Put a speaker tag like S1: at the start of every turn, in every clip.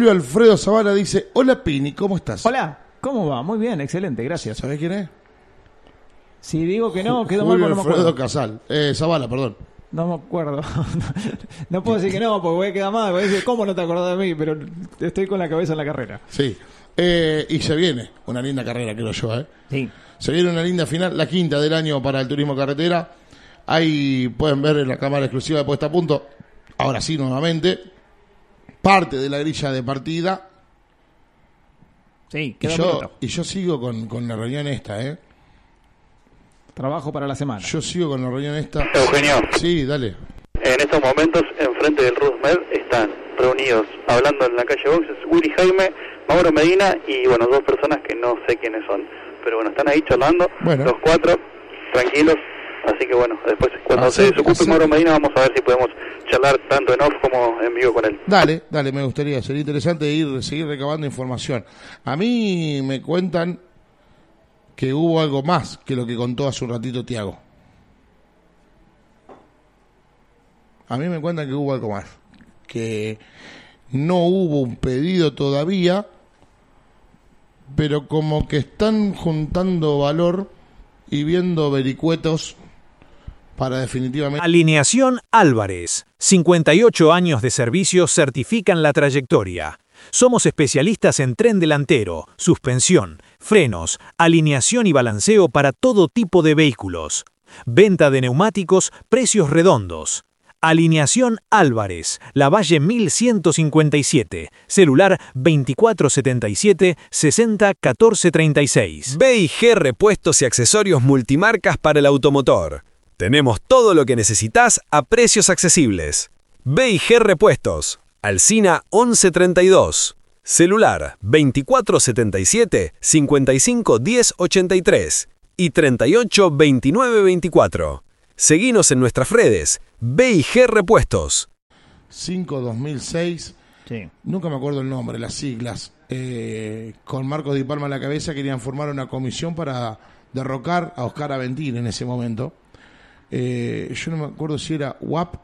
S1: Julio Alfredo Zavala dice: hola Pini, ¿cómo estás?
S2: Hola, ¿cómo va? Muy bien, excelente, gracias.
S1: ¿Sabés quién es?
S2: Si digo que no, quedo mal
S1: Julio
S2: porque no me
S1: Alfredo
S2: acuerdo.
S1: Casal. Zavala, perdón.
S2: No me acuerdo. No puedo decir que no, porque voy a quedar mal. Voy a decir, ¿cómo no te acordás de mí? Pero estoy con la cabeza en la carrera.
S1: Sí. Y se viene una linda carrera, creo yo, ¿eh?
S2: Sí.
S1: Se viene una linda final, la quinta del año para el turismo carretera. Ahí pueden ver en la cámara exclusiva de Puesta a Punto, ahora sí, nuevamente, parte de la grilla de partida.
S2: Sí, queda
S1: Y yo sigo con la reunión esta, ¿eh?
S2: Trabajo para la semana.
S1: Yo sigo con la reunión esta.
S3: Eugenio,
S1: Sí, dale.
S3: en estos momentos, enfrente del Roosmed, están reunidos, hablando en la calle Boxes, Willy Jaime, Mauro Medina y, bueno, dos personas que no sé quiénes son. Pero bueno, están ahí charlando,
S1: Bueno.
S3: los cuatro, tranquilos. Así que bueno, después cuando se
S1: Así-
S3: desocupe Mauro Medina vamos a ver si podemos charlar tanto en off como en vivo con él.
S1: Dale, me gustaría. Sería interesante seguir recabando información. A mí me cuentan que hubo algo más que lo que contó hace un ratito Tiago. A mí me cuentan que hubo algo más. Que no hubo un pedido todavía, pero como que están juntando valor y viendo vericuetos para definitivamente...
S4: Alineación Álvarez. 58 años de servicio certifican la trayectoria. Somos especialistas en tren delantero, suspensión, frenos, alineación y balanceo para todo tipo de vehículos. Venta de neumáticos, precios redondos. Alineación Álvarez, Lavalle 1157, celular 2477-601436.
S5: B&G Repuestos y Accesorios Multimarcas para el automotor. Tenemos todo lo que necesitas a precios accesibles. B&G Repuestos, Alsina 1132, celular 2477-551083 y 382924. Seguinos en nuestras redes, B&G Repuestos.
S1: 5-2006,
S2: Sí.
S1: nunca me acuerdo el nombre, las siglas, con Marcos Di Palma a la cabeza querían formar una comisión para derrocar a Oscar Aventín en ese momento. Yo no me acuerdo si era UAP,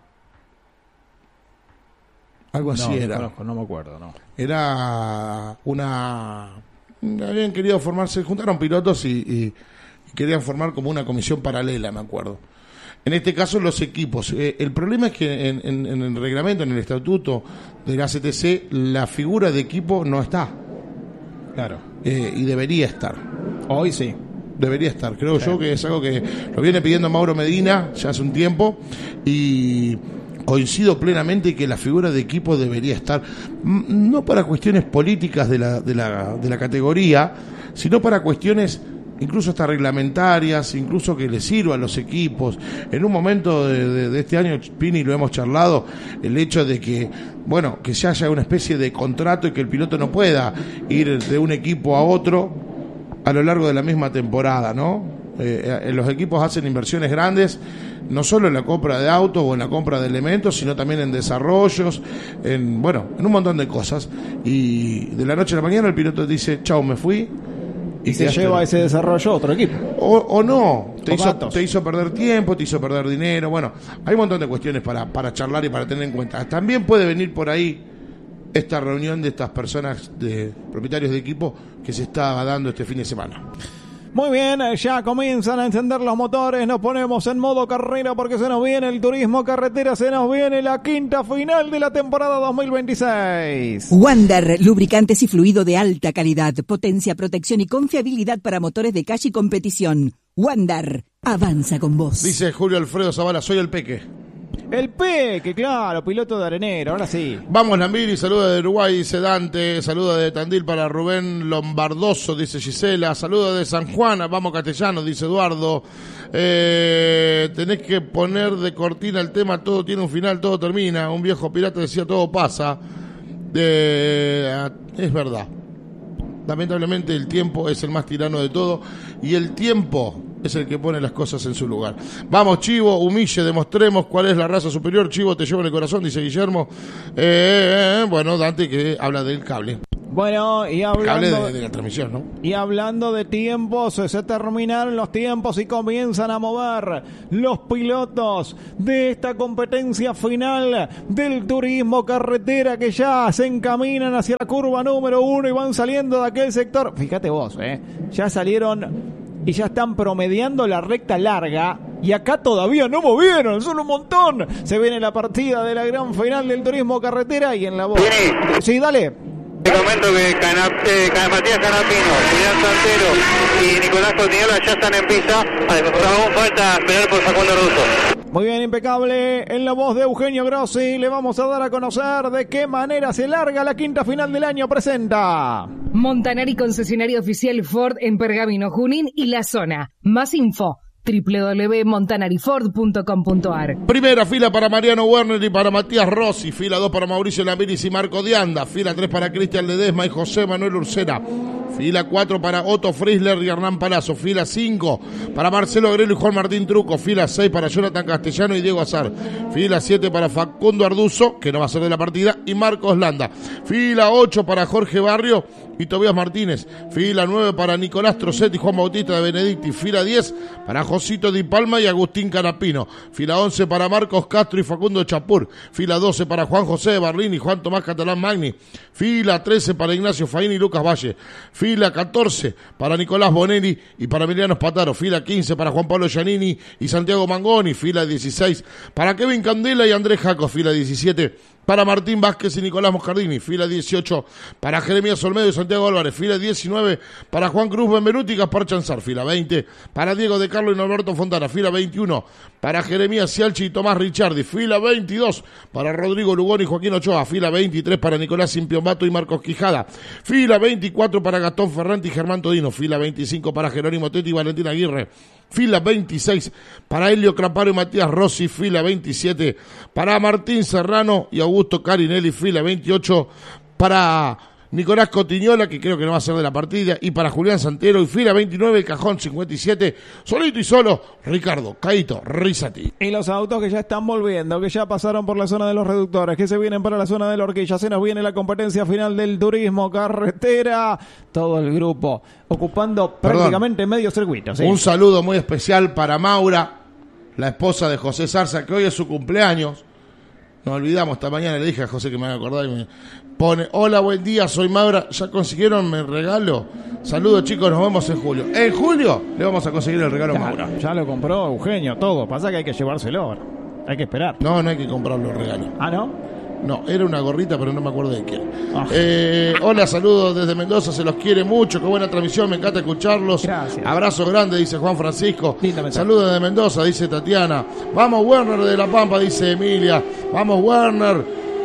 S1: algo así era.
S2: No me acuerdo, no.
S1: Era una... Habían querido formarse, juntaron pilotos y querían formar como una comisión paralela, me acuerdo. En este caso los equipos. El problema es que en el reglamento, en el estatuto de la CTC, la figura de equipo no está.
S2: Claro.
S1: Y debería estar.
S2: Hoy sí.
S1: Debería estar. Creo yo que es algo que lo viene pidiendo Mauro Medina ya hace un tiempo y coincido plenamente que la figura de equipo debería estar, no para cuestiones políticas de la categoría, sino para cuestiones incluso hasta reglamentarias, incluso que le sirva a los equipos. En un momento de este año, Pini, lo hemos charlado, el hecho de que, bueno, que se haya una especie de contrato y que el piloto no pueda ir de un equipo a otro a lo largo de la misma temporada, ¿no? Los equipos hacen inversiones grandes, no solo en la compra de autos o en la compra de elementos, sino también en desarrollos, en un montón de cosas. Y de la noche a la mañana el piloto dice, chau, me fui.
S2: Y se lleva ese desarrollo a otro equipo.
S1: O no, te
S2: datos.
S1: hizo perder tiempo, te hizo perder dinero. Bueno, hay un montón de cuestiones para charlar y para tener en cuenta. También puede venir por ahí esta reunión de estas personas, de propietarios de equipo, que se está dando este fin de semana.
S2: Muy bien, ya comienzan a encender los motores, nos ponemos en modo carrera porque se nos viene el turismo carretera, se nos viene la quinta final de la temporada 2026.
S6: Wander, lubricantes y fluido de alta calidad, potencia, protección y confiabilidad para motores de calle y competición. Wander, avanza con vos.
S1: Dice Julio Alfredo Zavala, soy el Peque.
S2: El Peque, claro, piloto de arenero, ahora sí.
S1: Vamos Lambiri, saluda de Uruguay, dice Dante, saluda de Tandil para Rubén Lombardoso, dice Gisela, saluda de San Juan, vamos Castellanos, dice Eduardo. Tenés que poner de cortina el tema, todo tiene un final, todo termina. Un viejo pirata decía, todo pasa. Es verdad. Lamentablemente el tiempo es el más tirano de todo y el tiempo es el que pone las cosas en su lugar. Vamos, Chivo, humille, demostremos cuál es la raza superior. Chivo, te llevo en el corazón, dice Guillermo. Bueno, Dante, que habla del cable.
S2: Bueno, y
S1: Hablé
S2: hablando
S1: de la transmisión, ¿no?
S2: Y hablando de tiempos, se terminaron los tiempos y comienzan a mover los pilotos de esta competencia final del turismo carretera, que ya se encaminan hacia la curva número 1 y van saliendo de aquel sector. Fíjate vos, ya salieron y ya están promediando la recta larga, y acá todavía no movieron, son un montón. Se viene la partida de la gran final del turismo carretera y en la voz. Sí, dale.
S3: Te comento que Matías Canapino, Julián Santero y Nicolás Cotiñola ya están en pista. Aún falta esperar por Facundo Russo.
S2: Muy bien, impecable. En la voz de Eugenio Grossi le vamos a dar a conocer de qué manera se larga la quinta final del año. Presenta
S7: Montanari, concesionario oficial Ford en Pergamino, Junín y la zona. Más info www.montanariford.com.ar.
S1: Primera fila para Mariano Werner y para Matías Rossi. Fila 2 para Mauricio Lamiris y Marco Dianda. Fila 3 para Cristian Ledesma y José Manuel Ursera. Fila 4 para Otto Friesler y Hernán Palazzo. Fila 5 para Marcelo Grelo y Juan Martín Truco. Fila 6 para Jonathan Castellano y Diego Azar. Fila 7 para Facundo Arduzo, que no va a ser de la partida, y Marcos Landa. Fila 8 para Jorge Barrio y Tobías Martínez. Fila 9 para Nicolás Trocetti y Juan Bautista de Benedicti. Fila 10 para Josito Di Palma y Agustín Canapino. Fila 11 para Marcos Castro y Facundo Chapur. Fila 12 para Juan José de Barlín y Juan Tomás Catalán Magni. Fila 13 para Ignacio Faín y Lucas Valle. Fila 14 para Nicolás Bonelli y para Emiliano Spataro. Fila 15 para Juan Pablo Giannini y Santiago Mangoni. Fila 16 para Kevin Candela y Andrés Jaco. Fila 17 para Martín Vázquez y Nicolás Moscardini. Fila 18 para Jeremías Olmedo y Santiago Álvarez. Fila 19 para Juan Cruz Benvenuti y Gaspar Chanzar. Fila 20 para Diego de Carlo y Norberto Fontana. Fila 21 para Jeremías Cialchi y Tomás Ricciardi. Fila 22 para Rodrigo Lugón y Joaquín Ochoa. Fila 23 para Nicolás Simpiombato y Marcos Quijada. Fila 24 para Gastón Ferrante y Germán Todino. Fila 25 para Jerónimo Tetti y Valentín Aguirre. Fila 26 para Helio Craparo y Matías Rossi. Fila 27 para Martín Serrano y Augusto Carinelli. Fila 28 para Nicolás Cotiñola, que creo que no va a ser de la partida, y para Julián Santero. Y fila 29, cajón 57, solito y solo, Ricardo Caito Risati.
S2: Y los autos que ya están volviendo, que ya pasaron por la zona de los reductores, que se vienen para la zona de la horquilla. Se nos viene la competencia final del turismo carretera. Todo el grupo ocupando prácticamente medio circuito. ¿Sí?
S1: Un saludo muy especial para Maura, la esposa de José Zarza, que hoy es su cumpleaños. Nos olvidamos, esta mañana le dije a José que me haga acordar y me pone: hola, buen día, soy Maura. ¿Ya consiguieron mi regalo? Saludos, chicos, nos vemos en julio. En julio le vamos a conseguir el regalo a Maura.
S2: Ya lo compró Eugenio, todo. Pasa que hay que llevárselo. Hay que esperar.
S1: No hay que comprarlo el regalo.
S2: ¿Ah, no?
S1: No, era una gorrita, pero no me acuerdo de quién. Hola, saludos desde Mendoza, se los quiere mucho, qué buena transmisión, me encanta escucharlos.
S2: Gracias.
S1: Abrazo grande, dice Juan Francisco.
S2: Saludos
S1: desde Mendoza, dice Tatiana. Vamos Werner de La Pampa, dice Emilia. Vamos Werner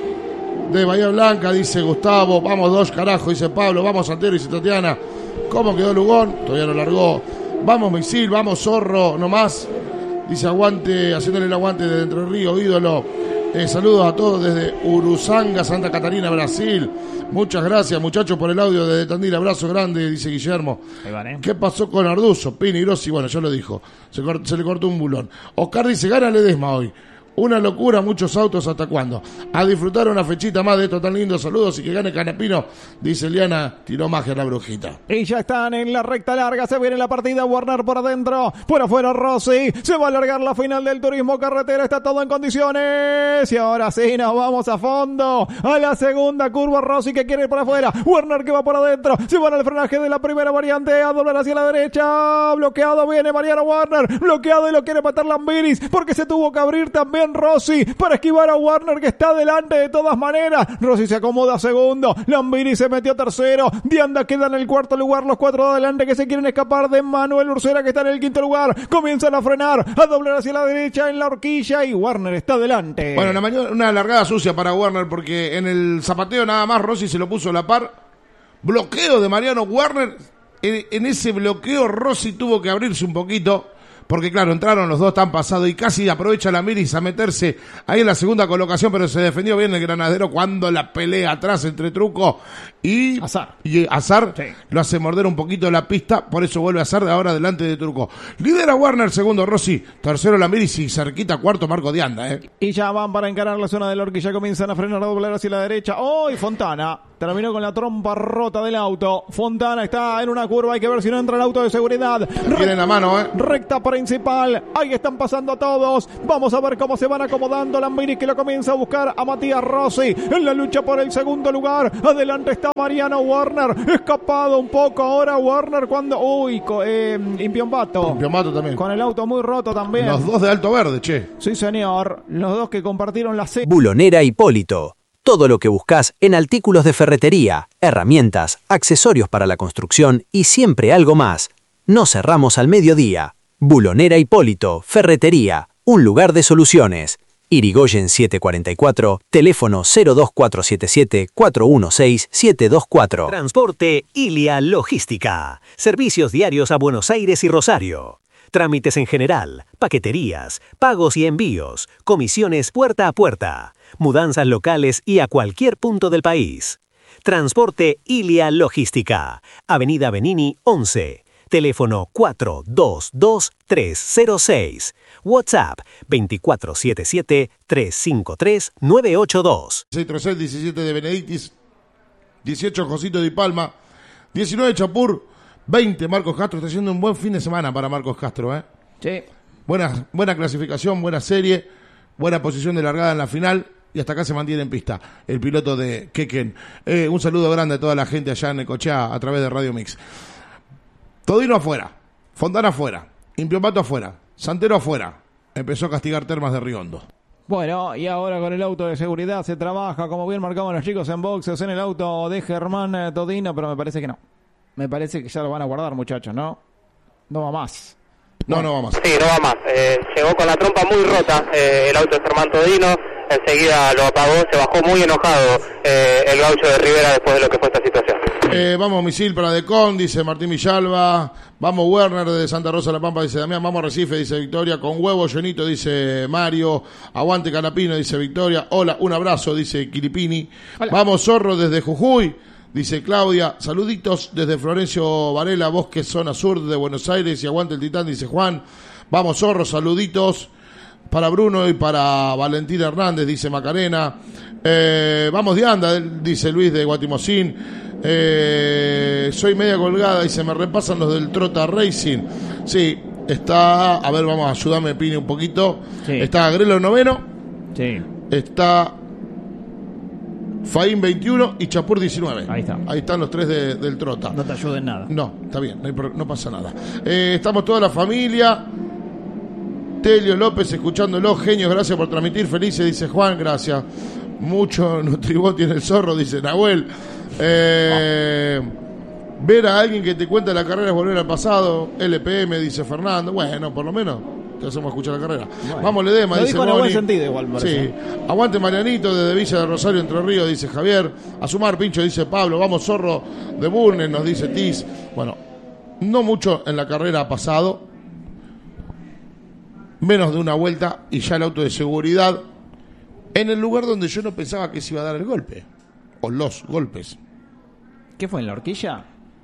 S1: de Bahía Blanca, dice Gustavo. Vamos Dos, carajo, dice Pablo. Vamos Santero, dice Tatiana. ¿Cómo quedó Lugón? Todavía no largó. Vamos Misil, vamos Zorro, no más. Dice aguante, haciéndole el aguante de Entre Ríos, ídolo. Saludos a todos desde Uruzanga, Santa Catarina, Brasil. Muchas gracias, muchachos, por el audio desde Tandil. Abrazo grande, dice Guillermo. ¿Qué pasó con Arduzo? Pini Grossi, bueno, ya lo dijo. Se le cortó un bulón. Oscar dice, gana Ledesma hoy. Una locura, muchos autos, ¿hasta cuándo? A disfrutar una fechita más de esto tan lindo. Saludos y que gane Canapino, dice Eliana, tiró magia la brujita.
S2: Y ya están en la recta larga, se viene la partida, Werner por adentro, por afuera Rossi, se va a alargar la final del turismo carretera, está todo en condiciones. Y ahora sí, nos vamos a fondo, a la segunda curva, Rossi que quiere ir por afuera, Werner que va por adentro, se van al frenaje de la primera variante, a doblar hacia la derecha, bloqueado viene Mariano Werner, bloqueado y lo quiere matar Lambiris, porque se tuvo que abrir también Rossi para esquivar a Werner que está delante de todas maneras. Rossi se acomoda segundo, Lambiri se metió tercero, Dianda queda en el cuarto lugar, los cuatro de adelante que se quieren escapar de Manuel Ursera que está en el quinto lugar, comienzan a frenar, a doblar hacia la derecha en la horquilla y Werner está delante.
S1: Bueno, una largada sucia para Werner porque en el zapateo nada más Rossi se lo puso a la par. Bloqueo de Mariano Werner, en ese bloqueo Rossi tuvo que abrirse un poquito. Porque claro, entraron los dos tan pasados y casi aprovecha la Miris a meterse ahí en la segunda colocación, pero se defendió bien el granadero cuando la pelea atrás entre Truco y Azar sí. Lo hace morder un poquito la pista, por eso vuelve Azar de ahora delante de Truco. Lidera Werner, segundo Rossi, tercero la Miris y cerquita cuarto Marco Dianda.
S2: Y ya van para encarar la zona de la horquilla, comienzan a frenar, a doblar hacia la derecha. ¡Oh! Y Fontana terminó con la trompa rota del auto. Fontana está en una curva, hay que ver si no entra el auto de seguridad.
S1: Tienen la mano,
S2: Recta principal, ahí están pasando todos. Vamos a ver cómo se van acomodando. Lambiris que lo comienza a buscar a Matías Rossi en la lucha por el segundo lugar. Adelante está Mariano Werner, escapado un poco ahora Werner cuando... Impiombato
S1: también.
S2: Con el auto muy roto también.
S1: Los dos de Alto Verde, che.
S2: Sí, señor. Los dos que compartieron la C.
S8: Bulonera Hipólito. Todo lo que buscas en artículos de ferretería, herramientas, accesorios para la construcción y siempre algo más. No cerramos al mediodía. Bulonera Hipólito, Ferretería, un lugar de soluciones. Irigoyen 744, teléfono 02477-416-724.
S4: Transporte Ilia Logística. Servicios diarios a Buenos Aires y Rosario. Trámites en general, paqueterías, pagos y envíos, comisiones puerta a puerta, mudanzas locales y a cualquier punto del país. Transporte Ilia Logística. Avenida Benini 11. Teléfono 422-306. WhatsApp 2477-353-982.
S1: 636-17 de Benedictis, 18 Josito Di Palma, 19 Chapur, 20 Marcos Castro. Está haciendo un buen fin de semana para Marcos Castro, ¿eh?
S2: Sí.
S1: Buena clasificación, buena serie, buena posición de largada en la final y hasta acá se mantiene en pista el piloto de Quequén. Un saludo grande a toda la gente allá en Necochea a través de Radio Mix. Todino afuera, Fontana afuera, Impiombato afuera, Santero afuera. Empezó a castigar Termas de Riondo.
S2: Bueno, y ahora con el auto de seguridad se trabaja, como bien marcaban los chicos en boxes, en el auto de Germán Todino, pero me parece que no. Me parece que ya lo van a guardar, muchachos, ¿no? No va más.
S1: No va más.
S3: Sí, no va más. Llegó con la trompa muy rota el auto de Germán Todino. Enseguida lo apagó, se bajó muy enojado el gaucho de Rivera después de lo que fue esta situación.
S1: Vamos Misil para Decon, dice Martín Villalba. Vamos Werner de Santa Rosa La Pampa, dice Damián. Vamos Recife, dice Victoria. Con huevo llenito, dice Mario. Aguante Canapino, dice Victoria. Hola, un abrazo, dice Quilipini. Hola. Vamos Zorro desde Jujuy, dice Claudia. Saluditos desde Florencio Varela, Bosque, zona sur de Buenos Aires. Y aguante el Titán, dice Juan. Vamos Zorro, saluditos para Bruno y para Valentín Hernández, dice Macarena. Vamos de anda, dice Luis de Guatimocín. Soy media colgada y se me repasan los del Trota Racing. Sí, está, a ver, vamos, ayúdame Pini un poquito. Sí. Está Grelo noveno.
S2: Sí.
S1: Está Faín 21 y Chapur 19.
S2: Ahí está.
S1: Ahí están los tres del Trota.
S2: No te ayuden nada.
S1: No, está bien, no pasa nada. Estamos toda la familia. Telio López escuchándolo, genios, gracias por transmitir, felices, dice Juan, gracias. Mucho Nutribot tiene el zorro, dice Nahuel. Ver a alguien que te cuenta la carrera es volver al pasado. LPM, dice Fernando. Bueno, por lo menos te hacemos escuchar la carrera. Bueno, vamos Ledema, dice Moni.
S2: Lo dijo en buen sentido igual, parece.
S1: Sí. Aguante Marianito desde Villa de Rosario, Entre Ríos, dice Javier. A sumar Pincho, dice Pablo. Vamos Zorro de Burnes, nos dice Tiz. Bueno, no mucho en la carrera ha pasado. Menos de una vuelta y ya el auto de seguridad en el lugar donde yo no pensaba que se iba a dar el golpe. O los golpes.
S2: ¿Qué fue, en la horquilla?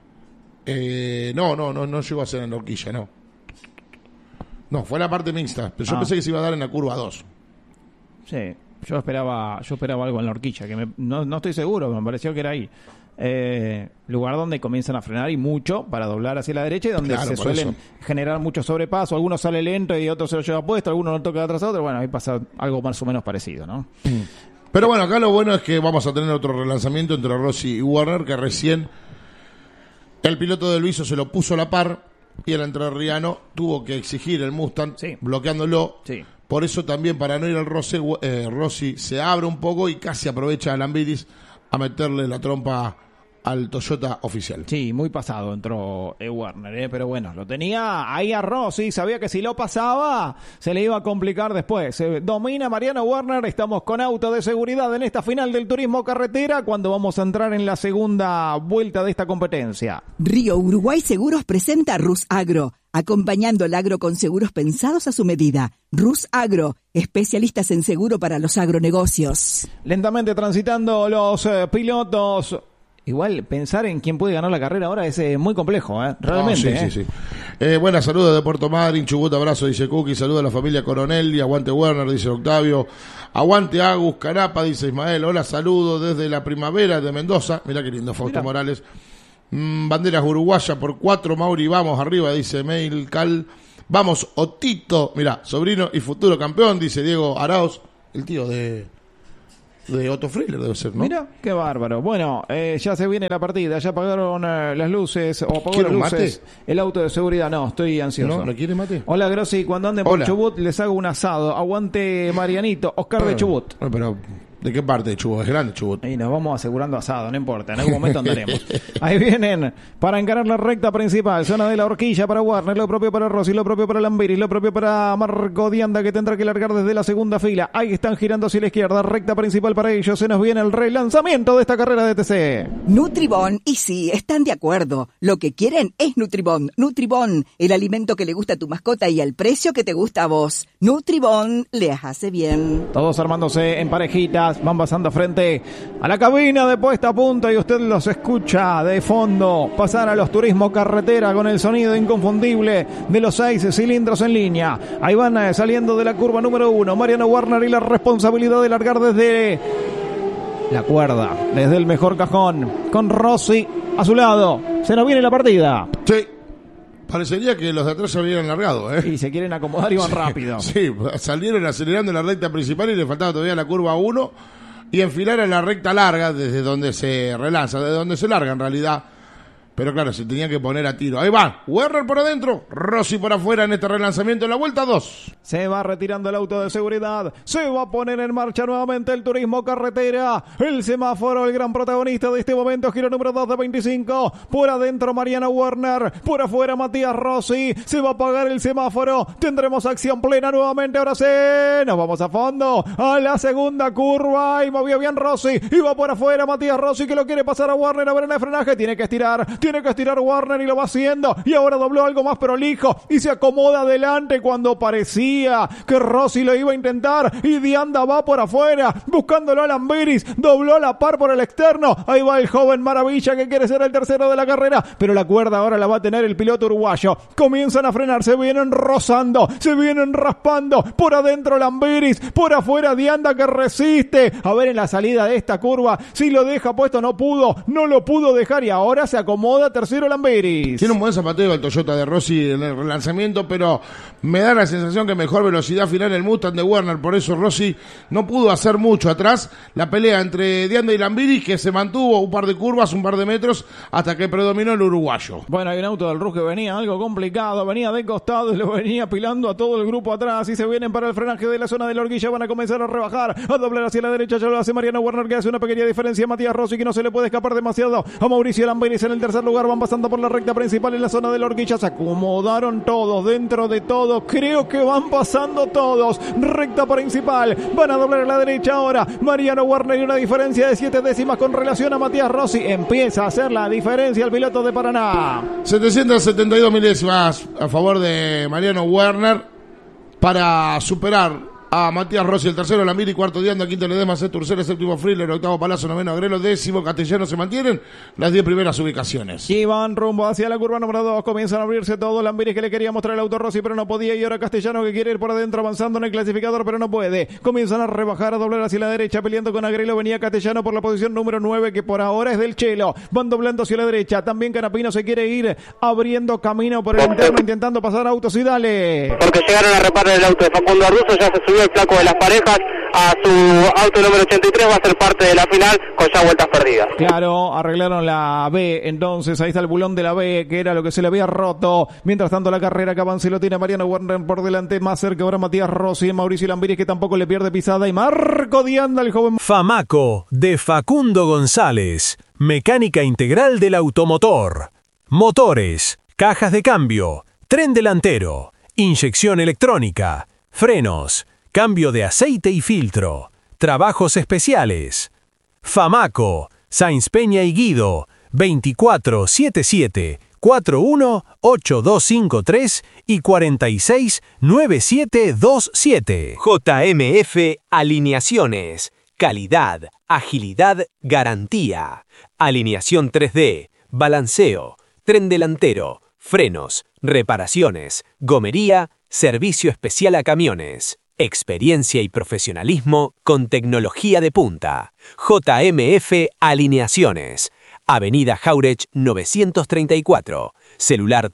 S1: No llegó a ser en la horquilla, no. No, fue la parte mixta, pero yo pensé que se iba a dar en la curva 2.
S2: Sí, yo esperaba algo en la horquilla, que no estoy seguro, me pareció que era ahí. Lugar donde comienzan a frenar y mucho para doblar hacia la derecha y donde se suelen generar mucho sobrepaso. Algunos sale lento y otros se lo lleva puesto, algunos no toca de atrás a otro. Bueno, ahí pasa algo más o menos parecido, ¿no?
S1: Pero bueno, acá lo bueno es que vamos a tener otro relanzamiento entre Rossi y Werner, que recién el piloto de Luiso se lo puso a la par y el entrerriano tuvo que exigir el Mustang, bloqueándolo. Sí. Por eso también, para no ir al Rossi se abre un poco y casi aprovecha a Lambiris a meterle la trompa al Toyota oficial.
S2: Sí, muy pasado entró Werner, pero bueno, lo tenía ahí a Rossi, sabía que si lo pasaba se le iba a complicar después. Domina Mariano Werner, estamos con auto de seguridad en esta final del turismo carretera cuando vamos a entrar en la segunda vuelta de esta competencia.
S6: Río Uruguay Seguros presenta Rus Agro, acompañando el agro con seguros pensados a su medida. Rus Agro, especialistas en seguro para los agronegocios.
S2: Lentamente transitando los pilotos Igual pensar en quién puede ganar la carrera ahora es muy complejo, realmente.
S1: Sí. Buenas, saludos de Puerto Madryn, Chubut, abrazo, dice Cookie, saludos a la familia Coronel, y aguante Werner, dice Octavio, aguante Agus, Canapa, dice Ismael, hola, saludos desde la primavera de Mendoza, mirá qué lindo, Fausto Morales, banderas uruguayas por 4, Mauri, vamos arriba, dice Mail Cal, vamos Otito, mirá, sobrino y futuro campeón, dice Diego Arauz, el tío de Otto Friler debe ser, ¿no?
S2: Mira, qué bárbaro. Bueno, ya se viene la partida, ya apagaron las luces, o apagó las luces. Mate? El auto de seguridad, no, estoy ansioso.
S1: ¿No quiere mate?
S2: Hola, Grossi, cuando anden por Chubut les hago un asado. Aguante Marianito, Oscar de Chubut.
S1: Pero, ¿de qué parte de Chubut? Es grande Chubut.
S2: Y nos vamos asegurando asado, no importa, en algún momento andaremos. Ahí vienen, para encarar la recta principal, zona de la horquilla para Warner, lo propio para Rossi, lo propio para Lambiris, lo propio para Marco Dianda, que tendrá que largar desde la segunda fila. Ahí están girando hacia la izquierda, recta principal para ellos. Se nos viene el relanzamiento de esta carrera de TC.
S6: Nutribón, y sí, están de acuerdo. Lo que quieren es Nutribón. Nutribón, el alimento que le gusta a tu mascota y al precio que te gusta a vos. Nutribón les hace bien.
S2: Todos armándose en parejitas. Van pasando frente a la cabina de puesta a punta y usted los escucha de fondo pasar a los Turismo Carretera con el sonido inconfundible de los 6 cilindros en línea. Ahí van saliendo de la curva número 1 Mariano Werner y la responsabilidad de largar desde la cuerda, desde el mejor cajón, con Rossi a su lado. Se nos viene la partida.
S1: Sí. Parecería que los de atrás se habían largado,
S2: Y se quieren acomodar y van rápido.
S1: Sí, salieron acelerando en la recta principal y le faltaba todavía la curva 1 y enfilar en la recta larga desde donde se relanza, desde donde se larga en realidad. Pero claro, se tenía que poner a tiro. Ahí va, Werner por adentro, Rossi por afuera en este relanzamiento en la vuelta 2.
S2: Se va retirando el auto de seguridad. Se va a poner en marcha nuevamente el Turismo Carretera. El semáforo, el gran protagonista de este momento, giro número 2 de 25. Por adentro Mariano Werner, por afuera Matías Rossi. Se va a apagar el semáforo. Tendremos acción plena nuevamente. Ahora sí, nos vamos a fondo a la segunda curva. Y movió bien Rossi. Y va por afuera Matías Rossi, que lo quiere pasar a Werner. A ver en el frenaje. Tiene que estirar Warner y lo va haciendo. Y ahora dobló algo más prolijo y se acomoda adelante cuando parecía que Rossi lo iba a intentar. Y Dianda va por afuera buscándolo a Lambiris. Dobló a la par por el externo. Ahí va el joven maravilla que quiere ser el tercero de la carrera. Pero la cuerda ahora la va a tener el piloto uruguayo. Comienzan a frenar. Se vienen rozando. Se vienen raspando. Por adentro Lambiris. Por afuera Dianda que resiste. A ver en la salida de esta curva. Si lo deja puesto no pudo. No lo pudo dejar y ahora se acomoda tercero Lambiris.
S1: Tiene un buen zapateo el Toyota de Rossi en el relanzamiento, pero me da la sensación que mejor velocidad final el Mustang de Werner, por eso Rossi no pudo hacer mucho atrás. La pelea entre Dianda y Lambiris que se mantuvo un par de curvas, un par de metros, hasta que predominó el uruguayo.
S2: Bueno, hay un auto del RUS que venía algo complicado, venía de costado y lo venía pilando a todo el grupo atrás y se vienen para el frenaje de la zona de la horquilla, van a comenzar a rebajar, a doblar hacia la derecha, ya lo hace Mariano Werner que hace una pequeña diferencia a Matías Rossi que no se le puede escapar demasiado a Mauricio Lambiris en el tercer lugar, van pasando por la recta principal en la zona de la horquilla, se acomodaron todos dentro de todo, creo que van pasando todos, recta principal, van a doblar a la derecha ahora, Mariano Werner y una diferencia de 7 décimas con relación a Matías Rossi, empieza a hacer la diferencia el piloto de Paraná.
S1: 772 milésimas a favor de Mariano Werner para superar a Matías Rossi, el tercero Lambiris, cuarto Dianda, quinto Ledesma, sexto Ursera, séptimo Friler, octavo Palazzo, noveno Agrelo, décimo Castellano. Se mantienen las 10 primeras ubicaciones.
S2: Y van rumbo hacia la curva número 2, comienzan a abrirse todo. Lambiris que le quería mostrar el auto a Rossi pero no podía, y ahora Castellano que quiere ir por adentro avanzando en el clasificador pero no puede. Comienzan a rebajar, a doblar hacia la derecha peleando con Agrelo, venía Castellano por la posición número 9 que por ahora es del Chelo. Van doblando hacia la derecha, también Canapino se quiere ir abriendo camino por el interno intentando pasar autos y dale.
S3: Porque llegaron a reparar el auto de Facundo Arruzo, ya se subió el flaco de las parejas a su auto número 83, va a ser parte de la final con ya vueltas perdidas.
S2: Claro, arreglaron la B, entonces ahí está el bulón de la B, que era lo que se le había roto. Mientras tanto la carrera que avanza y lo tiene Mariano Werner por delante, más cerca ahora Matías Rossi y Mauricio Lambiris que tampoco le pierde pisada, y Marco Dianda, el joven.
S4: Famaco de Facundo González, mecánica integral del automotor, motores, cajas de cambio, tren delantero, inyección electrónica, frenos, cambio de aceite y filtro, trabajos especiales. Famaco, Sáenz Peña y Guido, 2477-418253 y 469727.
S8: JMF Alineaciones. calidad, agilidad, garantía. Alineación 3D, balanceo, tren delantero, frenos, reparaciones, gomería, servicio especial a camiones. Experiencia y profesionalismo con tecnología de punta. JMF Alineaciones. Avenida Jauregui 934. Celular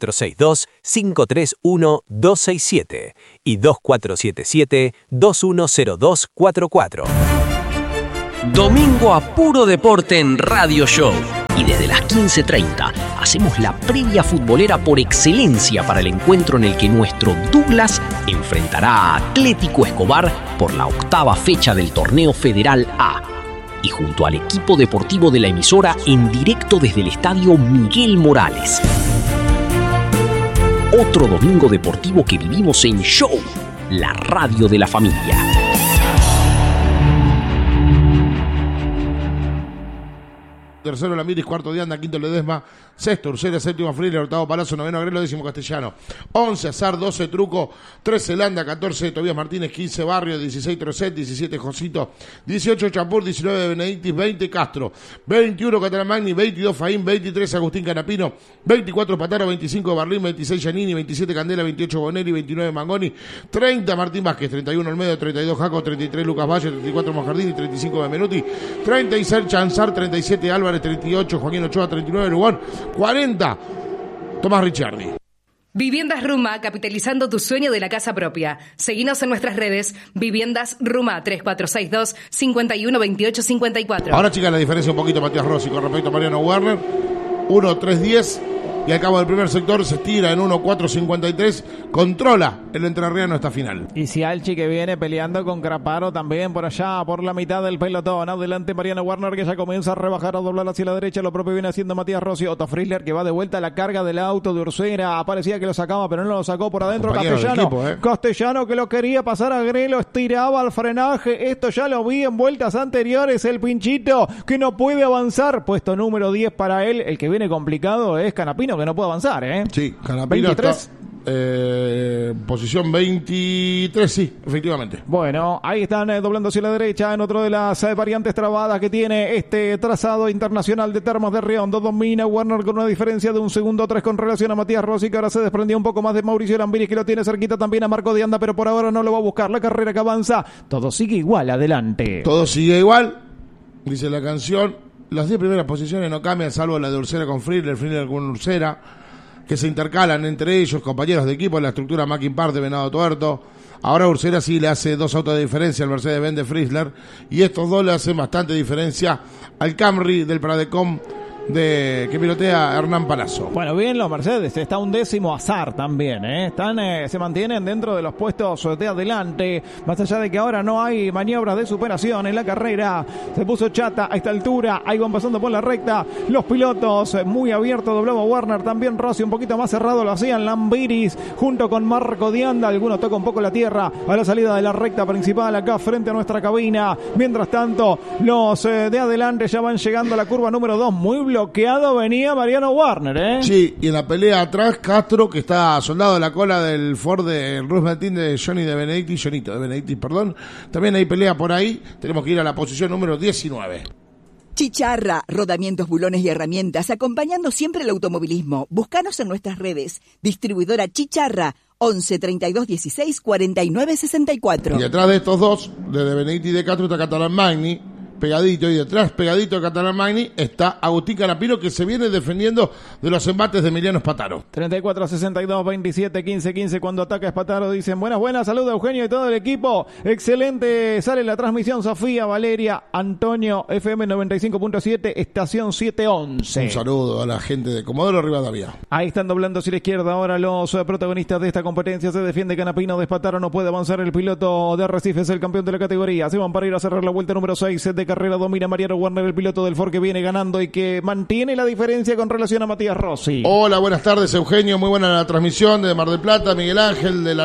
S8: 3462-531-267 y 2477-210244.
S9: Domingo a puro deporte en Radio Show. Y desde las 15:30 hacemos la previa futbolera por excelencia para el encuentro en el que nuestro Douglas enfrentará a Atlético Escobar por la 8ª fecha del Torneo Federal A. Y junto al equipo deportivo de la emisora en directo desde el Estadio Miguel Morales. Otro domingo deportivo que vivimos en Show, la radio de la familia.
S1: Tercero Lamiris, cuarto Dianda, quinto Ledesma, sexto Ursera, séptimo Freire, octavo Palazzo, noveno Agrelo, décimo Castellano, 11 Azar, 12 Truco, 13 Landa, 14 Tobías Martínez, 15 Barrio, 16 Trocet, 17 Josito, 18 Champur, 19 Benedictis, 20 Castro, 21 Catalamagni, 22 Faín, 23 Agustín Canapino, 24 Pataro, 25 Barlín, 26 Giannini, 27 Candela, 28 Bonelli, 29 Mangoni, 30 Martín Vázquez, 31 Olmedo, 32 Jaco, 33 Lucas Valle, 34 Mojardini, 35 Benvenuti, 36 Chanzar, 37 Álvarez, 38 Joaquín Ochoa, 39 Lugón, 40 Tomás Ricciardi.
S7: Viviendas Ruma, capitalizando tu sueño de la casa propia. Seguinos en nuestras redes, Viviendas Ruma, 3462-512854.
S1: Ahora, chicas, la diferencia un poquito Matías Rossi con respecto a Mariano Werner. 1-3-10 y al cabo del primer sector se estira en 1-4-53. Controla el entrerriano esta final.
S2: Y Cialchi que viene peleando con Craparo también por allá, por la mitad del pelotón. Adelante Mariano Werner que ya comienza a rebajar, a doblar hacia la derecha. Lo propio viene haciendo Matías Rossi. Otto Frizzler que va de vuelta a la carga del auto de Ursera. Parecía que lo sacaba, pero no lo sacó por adentro. Castellano, Castellano que lo quería pasar a Grelo, estiraba el frenaje. Esto ya lo vi en vueltas anteriores. El pinchito que no puede avanzar. Puesto número 10 para él. El que viene complicado es Canapino, que no puede avanzar, ¿eh?
S1: Sí, Canapino 23. Está posición 23, sí, efectivamente.
S2: Bueno, ahí están doblando hacia la derecha en otro de las variantes trabadas que tiene este trazado internacional de Termas de Riondo. Domina Werner con una diferencia de 1 segundo 3 con relación a Matías Rossi, que ahora se desprendió un poco más de Mauricio Lambiris, que lo tiene cerquita también a Marco Dianda, pero por ahora no lo va a buscar. La carrera que avanza, todo sigue igual, adelante.
S1: Todo sigue igual, dice la canción. Las 10 primeras posiciones no cambian, salvo la de Ursera con Frizzler con Ursera, que se intercalan entre ellos, compañeros de equipo, en la estructura Mackin Park de Venado Tuerto. Ahora Ursera sí le hace 2 autos de diferencia al Mercedes-Benz de Frizzler, y estos dos le hacen bastante diferencia al Camry del Pradecom que pilotea Hernán Palazzo.
S2: Bueno, bien los Mercedes, está 11º Azar también, se mantienen dentro de los puestos de adelante, más allá de que ahora no hay maniobras de superación en la carrera. Se puso chata a esta altura, ahí van pasando por la recta los pilotos, muy abierto doblaba Werner, también Rossi un poquito más cerrado lo hacían Lambiris junto con Marco Dianda. Algunos toca un poco la tierra a la salida de la recta principal acá frente a nuestra cabina. Mientras tanto los de adelante ya van llegando a la curva número 2, muy bloqueado venía Mariano Werner,
S1: Sí, y en la pelea atrás Castro, que está soldado de la cola del Ford del Roosevelt Team de Johnito de Benedictis, perdón. También hay pelea por ahí. Tenemos que ir a la posición número 19.
S6: Chicharra, rodamientos, bulones y herramientas, acompañando siempre el automovilismo. Búscanos en nuestras redes. Distribuidora Chicharra, 11 32 16 49 64.
S1: Y detrás de estos dos, desde Benedictis de Castro está Catalán Magni, pegadito, y detrás, pegadito de Catalán Magni, está Agustín Canapino, que se viene defendiendo de los embates de Emiliano Espataro.
S2: 34-62, 27-15-15, cuando ataca Espataro, dicen buenas, saludos a Eugenio y todo el equipo, excelente, sale la transmisión Sofía, Valeria, Antonio, FM 95.7, estación 711.
S1: Un saludo a la gente de Comodoro Rivadavia.
S2: Ahí están doblando hacia la izquierda ahora los protagonistas de esta competencia, se defiende Canapino de Espataro, no puede avanzar el piloto de Recife, es el campeón de la categoría, se van para ir a cerrar la vuelta número 6 de carrera, domina Mariano Werner, el piloto del Ford que viene ganando y que mantiene la diferencia con relación a Matías Rossi.
S1: Hola, buenas tardes Eugenio, muy buena la transmisión de Mar del Plata, Miguel Ángel de la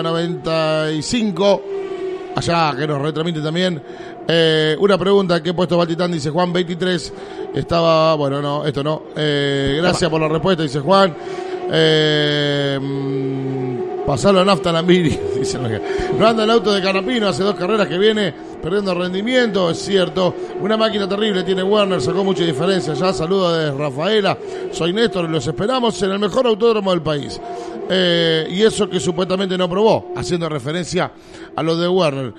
S1: 95, allá que nos retransmite también. Una pregunta, ¿qué puesto va el Titán? Dice Juan, 23, estaba, bueno, no, esto no, gracias por la respuesta, dice Juan. Pasarlo a Nafta Lambiri, dice. No anda el auto de Canapino, hace 2 carreras que viene perdiendo rendimiento, es cierto. Una máquina terrible tiene Werner, sacó mucha diferencia ya. Saludos de Rafaela, soy Néstor, los esperamos en el mejor autódromo del país. Y eso que supuestamente no probó, haciendo referencia a lo de Werner.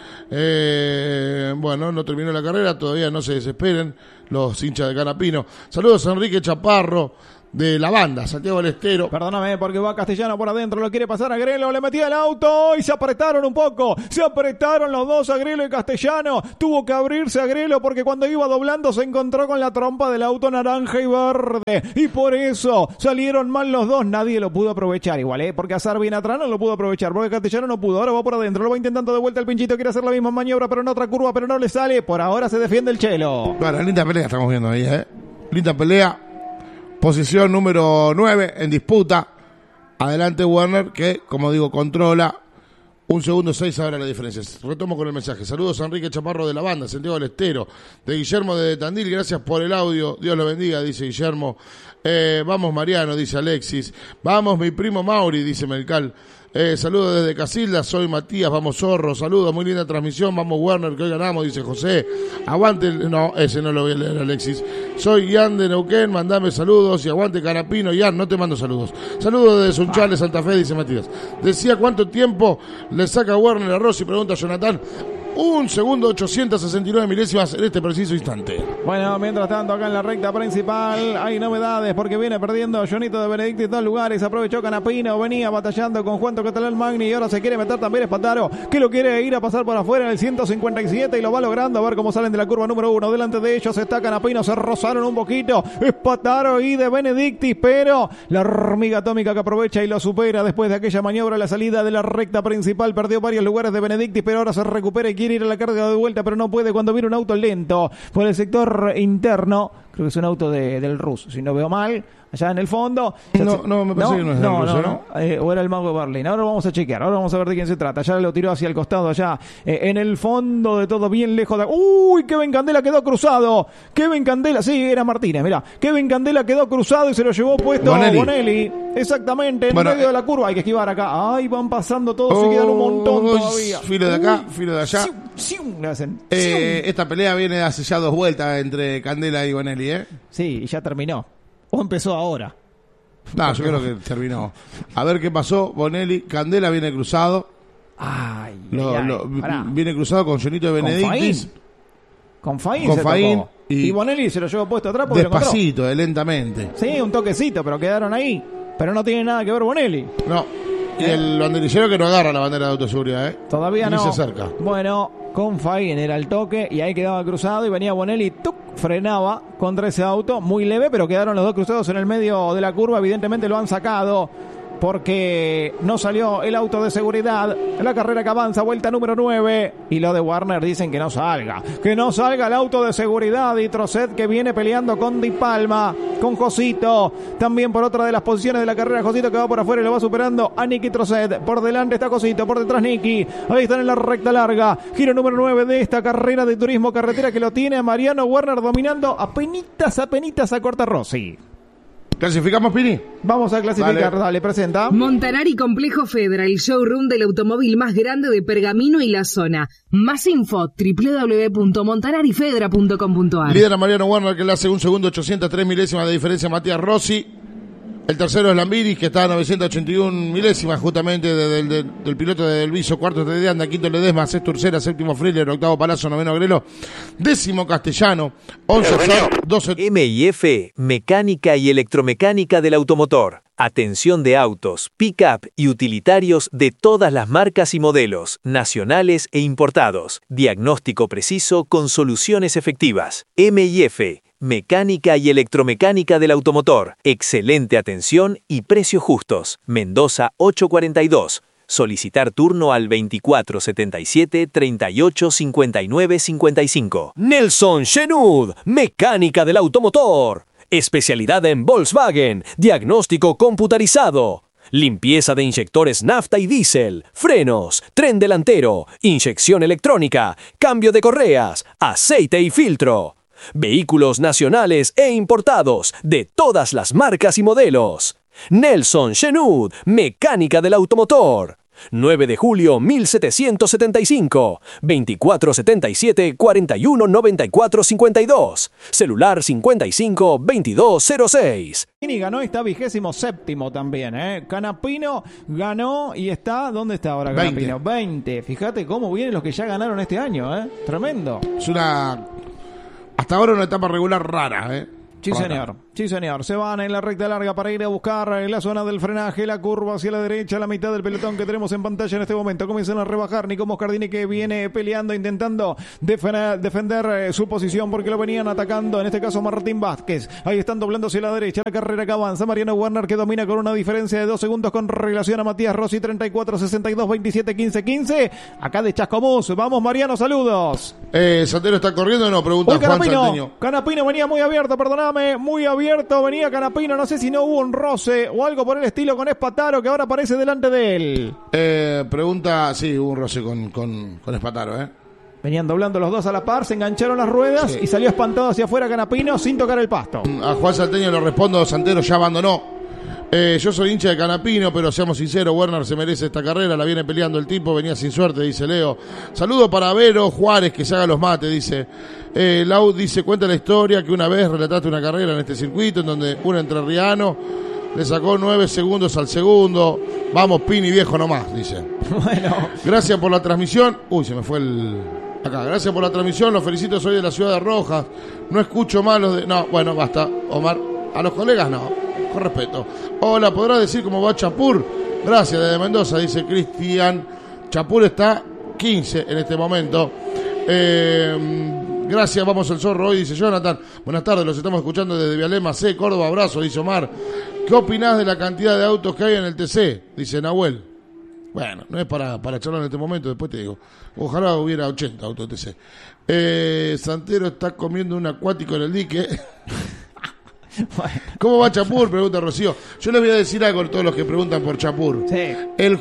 S1: Bueno, no terminó la carrera, todavía no se desesperen los hinchas de Canapino. Saludos a Enrique Chaparro de la banda, Santiago del Estero.
S2: Perdóname, porque va Castellano por adentro, lo quiere pasar a Grelo, le metía el auto y se apretaron un poco. Se apretaron los dos, a Grelo y Castellano. Tuvo que abrirse a Grelo porque cuando iba doblando se encontró con la trompa del auto naranja y verde. Y por eso salieron mal los dos. Nadie lo pudo aprovechar igual, porque Azar bien atrás no lo pudo aprovechar, porque Castellano no pudo. Ahora va por adentro, lo va intentando de vuelta el Pinchito, quiere hacer la misma maniobra, pero en otra curva, pero no le sale. Por ahora se defiende el Chelo.
S1: Bueno, linda pelea estamos viendo ahí, linda pelea. Posición número 9 en disputa. Adelante Werner, que, como digo, controla. 1 segundo 6 ahora la diferencia. Retomo con el mensaje. Saludos a Enrique Chaparro de la banda, Santiago del Estero. De Guillermo de Tandil, gracias por el audio. Dios lo bendiga, dice Guillermo. Vamos Mariano, dice Alexis. Vamos mi primo Mauri, dice Melcal. Saludos desde Casildas, soy Matías, vamos Zorro, saludos, muy linda transmisión, vamos Werner, que hoy ganamos, dice José. Aguante, no, ese no lo voy a leer, Alexis. Soy Ian de Neuquén, mandame saludos y aguante Carapino. Ian, no te mando saludos. Saludos desde Sunchales, Santa Fe, dice Matías. Decía cuánto tiempo le saca Werner a Rossi, pregunta Jonathan. 1 segundo 869 milésimas en este preciso instante.
S2: Bueno, mientras tanto acá en la recta principal hay novedades porque viene perdiendo Jonito de Benedicti en 2 lugares. Aprovechó Canapino, venía batallando con Juan Catalán Magni y ahora se quiere meter también Espataro, que lo quiere ir a pasar por afuera en el 157 y lo va logrando. A ver cómo salen de la curva número 1. Delante de ellos está Canapino, se rozaron un poquito Espataro y de Benedicti, pero la hormiga atómica que aprovecha y lo supera después de aquella maniobra a la salida de la recta principal. Perdió varios lugares de Benedicti, pero ahora se recupera y quiere ir a la carga de vuelta, pero no puede cuando viene un auto lento por el sector interno. Creo que es un auto del Rus, si no veo mal, allá en el fondo.
S1: No, me parece que no es del Rus, ¿no?
S2: O era el Mago de Berlín. Ahora vamos a chequear, ahora vamos a ver de quién se trata. Ya lo tiró hacia el costado, allá en el fondo de todo, bien lejos de... ¡Uy! Kevin Candela quedó cruzado. Kevin Candela, sí, era Martínez, mirá. Kevin Candela quedó cruzado y se lo llevó puesto Bonelli. Exactamente, en medio de la curva. Hay que esquivar acá. Ay, van pasando todos, se quedan un montón todavía.
S1: Filo de acá, filo de allá.
S2: Le hacen.
S1: Esta pelea viene hace ya 2 vueltas entre Candela y Bonelli,
S2: Sí, y ya terminó. O empezó ahora.
S1: No, yo creo que terminó. A ver qué pasó. Bonelli, Candela viene cruzado. Viene cruzado con Jonito de Benedictis.
S2: Con Faín. Y Bonelli se lo llevó puesto atrás porque
S1: despacito, lentamente.
S2: Sí, un toquecito, pero quedaron ahí. Pero no tiene nada que ver Bonelli.
S1: No. Y el banderillero que no agarra la bandera de autoseguridad,
S2: Todavía
S1: ni
S2: no.
S1: se acerca.
S2: Bueno, con Faín era el toque y ahí quedaba cruzado y venía Bonelli, frenaba contra ese auto, muy leve, pero quedaron los dos cruzados en el medio de la curva. Evidentemente lo han sacado porque no salió el auto de seguridad. La carrera que avanza, vuelta número 9. Y lo de Warner dicen que no salga el auto de seguridad. Y Trocet que viene peleando con Di Palma, con Josito. También por otra de las posiciones de la carrera, Josito que va por afuera y lo va superando a Nicky Trocet. Por delante está Josito, por detrás Nicky. Ahí están en la recta larga. Giro número 9 de esta carrera de turismo carretera que lo tiene a Mariano Werner dominando apenitas a Corta Rossi.
S1: ¿Clasificamos, Pini?
S2: Vamos a clasificar, dale, presenta.
S7: Montanari Complejo Fedra, el showroom del automóvil más grande de Pergamino y la zona. Más info, www.montanarifedra.com.ar.
S1: Lidera Mariano Werner, que le hace 1 segundo 803 milésimas de diferencia a Matías Rossi. El tercero es Lambiris, que está a 981 milésimas justamente del piloto de Delviso. Cuarto de Anda, quinto Ledesma, sexto Ursera, séptimo Friller, octavo Palazzo, noveno Grelo, décimo Castellano, 11 12.
S4: M&F, mecánica y electromecánica del automotor. Atención de autos, pick-up y utilitarios de todas las marcas y modelos, nacionales e importados. Diagnóstico preciso con soluciones efectivas. M&F, mecánica y electromecánica del automotor. Excelente atención y precios justos. Mendoza 842. Solicitar turno al 2477 38 59 55.
S5: Nelson Shenud, mecánica del automotor. Especialidad en Volkswagen, diagnóstico computarizado. Limpieza de inyectores nafta y diésel, frenos, tren delantero, inyección electrónica, cambio de correas, aceite y filtro. Vehículos nacionales e importados de todas las marcas y modelos. Nelson Shenud, mecánica del automotor. 9 de julio 1775, 2477 41 94 52, celular 55 2206.
S2: Y ganó, está 27º también, Canapino ganó y está, ¿dónde está ahora Canapino? 20. Fíjate cómo vienen los que ya ganaron este año, tremendo.
S1: Es hasta ahora una etapa regular rara,
S2: Sí, señor. Sí, señor. Se van en la recta larga para ir a buscar la zona del frenaje, la curva hacia la derecha, la mitad del pelotón que tenemos en pantalla en este momento. Comienzan a rebajar. Nico Moscardini, que viene peleando, intentando defender su posición porque lo venían atacando. En este caso Martín Vázquez. Ahí están doblando hacia la derecha. La carrera que avanza. Mariano Werner, que domina con una diferencia de 2 segundos con relación a Matías Rossi. 34, 62, 27, 15, 15. Acá de Chascomús. Vamos, Mariano, saludos.
S1: ¿Santero está corriendo o no? Pregunta Juan Santeño.
S2: Canapino venía muy abierto, perdóname. Muy abierto venía Canapino, no sé si no hubo un roce o algo por el estilo con Espataro, que ahora aparece delante de él.
S1: Pregunta, sí, hubo un roce con Espataro,
S2: Venían doblando los dos a la par, se engancharon las ruedas y salió espantado hacia afuera Canapino sin tocar el pasto.
S1: A Juan Santeño le respondo, Santero ya abandonó. Yo soy hincha de Canapino, pero seamos sinceros, Werner se merece esta carrera, la viene peleando el tipo, venía sin suerte, dice Leo. Saludo para Vero Juárez, que se haga los mates, dice. Lau dice, cuenta la historia que una vez relataste una carrera en este circuito en donde un entrerriano le sacó 9 segundos al segundo. Vamos, Pini viejo nomás, dice.
S2: Bueno.
S1: Gracias por la transmisión. Uy, se me fue acá. Gracias por la transmisión, los felicito, soy de la ciudad de Rojas. No escucho más los de... No, bueno, basta, Omar. A los colegas no. Con respeto. Hola, ¿podrás decir cómo va Chapur? Gracias, desde Mendoza, dice Cristian. Chapur está 15 en este momento. Gracias, vamos al zorro hoy, dice Jonathan. Buenas tardes, los estamos escuchando desde Vialema C, Córdoba, abrazo, dice Omar. ¿Qué opinás de la cantidad de autos que hay en el TC? Dice Nahuel. Bueno, no es para charlar en este momento, después te digo. Ojalá hubiera 80 autos TC. Santero está comiendo un acuático en el dique. Bueno. ¿Cómo va Chapur? Pregunta Rocío. Yo les voy a decir algo a todos los que preguntan por Chapur.
S2: Sí.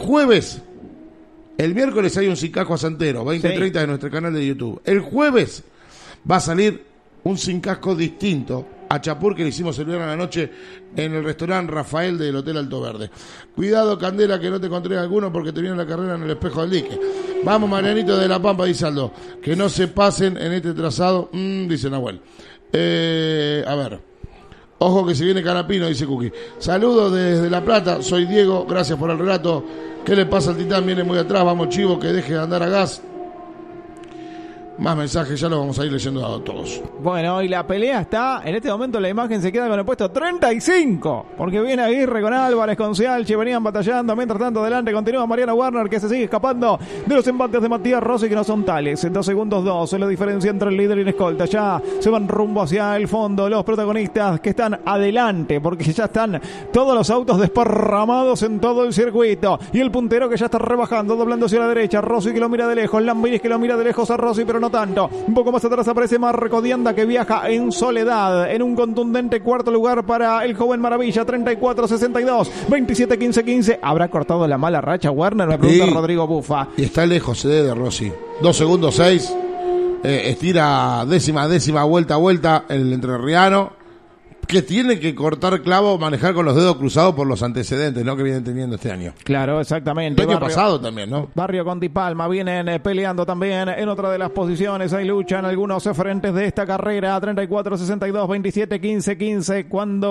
S1: El miércoles hay un Sin Casco a Santero, 20:30 de nuestro canal de YouTube. El jueves va a salir un Sin Casco distinto a Chapur que le hicimos el viernes a la noche en el restaurante Rafael del Hotel Alto Verde. Cuidado, Candela, que no te encontré alguno porque te viene la carrera en el espejo del dique. Vamos, Marianito de la Pampa, dice Aldo. Que no se pasen en este trazado, dice Nahuel. A ver. Ojo que se viene Canapino, dice Cookie. Saludos desde La Plata, soy Diego, gracias por el relato. ¿Qué le pasa al Titán? Viene muy atrás, vamos Chivo, que deje de andar a gas. Más mensajes, ya los vamos a ir leyendo a todos.
S2: Bueno, y la pelea está, en este momento la imagen se queda con el puesto 35, porque viene Aguirre con Álvarez, con Cialchi, venían batallando, mientras tanto adelante continúa Mariano Werner, que se sigue escapando de los embates de Matías Rossi, que no son tales. En 2 segundos 2, es la diferencia entre el líder y el escolta. Ya se van rumbo hacia el fondo los protagonistas que están adelante, porque ya están todos los autos desparramados en todo el circuito, y el puntero que ya está rebajando, doblando hacia la derecha, Rossi que lo mira de lejos, Lambiris que lo mira de lejos a Rossi, pero no tanto. Un poco más atrás aparece Marco Dianda, que viaja en soledad en un contundente cuarto lugar para el joven Maravilla. 34-62, 27-15-15. ¿Habrá cortado la mala racha Werner? Me pregunta Rodrigo Bufa.
S1: Y está lejos de Rossi. 2 segundos 6. Estira décima vuelta el entrerriano, que tiene que cortar clavo, manejar con los dedos cruzados por los antecedentes, ¿no?, que vienen teniendo este año.
S2: Claro, exactamente.
S1: El año pasado también, ¿no?
S2: Barrio con Di Palma vienen peleando también en otra de las posiciones. Ahí luchan algunos frentes de esta carrera. 34-62, 27-15-15.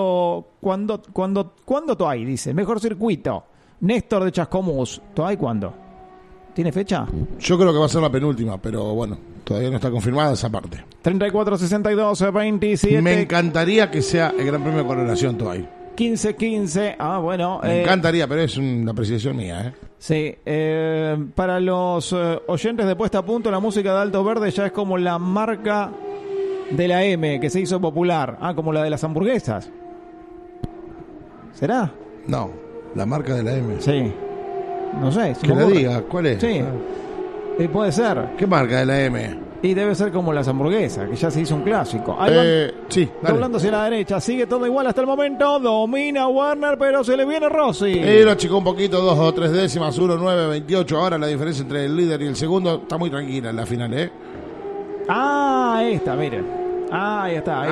S2: ¿Cuándo Toay? Dice, mejor circuito. Néstor de Chascomús. ¿Toay cuándo? ¿Tiene fecha?
S1: Yo creo que va a ser la penúltima, pero bueno, todavía no está confirmada esa parte.
S2: 34-62, 27.
S1: Me encantaría que sea el Gran Premio de Coronación Toay.
S2: 15-15. Ah, bueno.
S1: Me encantaría, pero es una apreciación mía,
S2: Sí. Para los oyentes de Puesta a Punto, la música de Alto Verde ya es como la marca de la M, que se hizo popular. Ah, como la de las hamburguesas. ¿Será?
S1: No, la marca de la M.
S2: Sí. No sé.
S1: Que la diga, ¿cuál es?
S2: Sí. Puede ser.
S1: ¿Qué marca de la M?
S2: Y debe ser como las hamburguesas, que ya se hizo un clásico.
S1: Sí, dale.
S2: Doblando hacia la derecha, sigue todo igual hasta el momento. Domina Werner, pero se le viene Rossi.
S1: Lo achicó un poquito, 2 o 3 décimas, 1-9-28. Ahora la diferencia entre el líder y el segundo está muy tranquila en la final,
S2: Ah, esta, miren. Ahí está.